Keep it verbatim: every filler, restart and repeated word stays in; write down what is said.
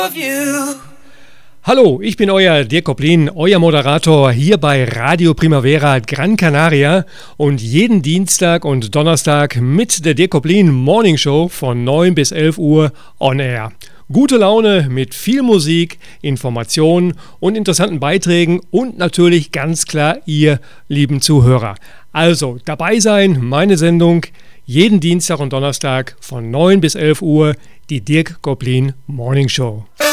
Hallo, ich bin euer Dirk Koplin, euer Moderator hier bei Radio Primavera Gran Canaria und jeden Dienstag und Donnerstag mit der Dirk Koplin Morning Show von neun bis elf Uhr on air. Gute Laune mit viel Musik, Informationen und interessanten Beiträgen und natürlich ganz klar ihr lieben Zuhörer. Also dabei sein, meine Sendung, jeden Dienstag und Donnerstag von neun bis elf Uhr, die Dirk Koplin Morning Show.